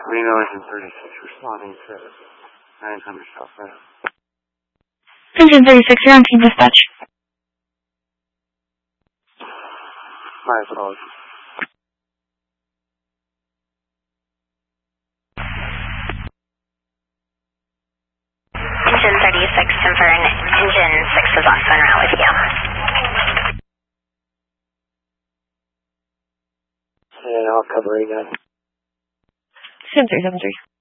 Reno Engine 36 responding to 900 southwest. Engine 36, you're on team dispatch. My apologies. Engine 36, confirm Engine 6 is off en route with you. And I'll cover again. 7373.